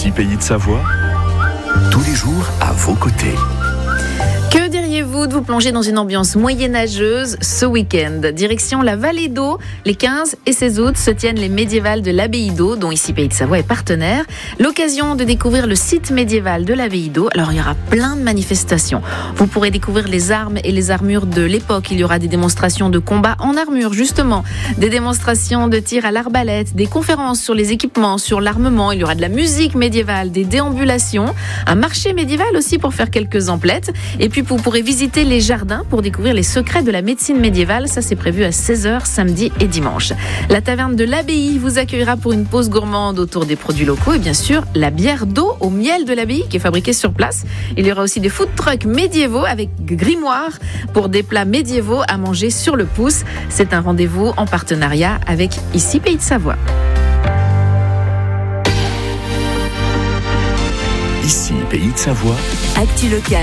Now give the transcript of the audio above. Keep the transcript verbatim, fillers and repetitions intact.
Ici Pays de Savoie, tous les jours à vos côtés. Que diriez-vous de vous plonger dans une ambiance moyenâgeuse ce week-end ? Direction la Vallée d'Eau, les quinze et seize août se tiennent les médiévales de l'Abbaye d'Eau, dont ici Pays de Savoie est partenaire. L'occasion de découvrir le site médiéval de l'Abbaye d'Eau. Alors il y aura plein de manifestations. Vous pourrez découvrir les armes et les armures de l'époque. Il y aura des démonstrations de combat en armure, justement, des démonstrations de tir à l'arbalète, des conférences sur les équipements, sur l'armement. Il y aura de la musique médiévale, des déambulations, un marché médiéval aussi pour faire quelques emplettes. Et puis vous pourrez visiter les jardins pour découvrir les secrets de la médecine médiévale. Ça, c'est prévu à seize heures samedi et dimanche. La taverne de l'Abbaye vous accueillera pour une pause gourmande autour des produits locaux et bien sûr la bière d'eau au miel de l'Abbaye qui est fabriquée sur place. Il y aura aussi des food trucks médiévaux avec grimoire pour des plats médiévaux à manger sur le pouce. C'est un rendez-vous en partenariat avec ici Pays de Savoie. Ici Pays de Savoie, Actu local.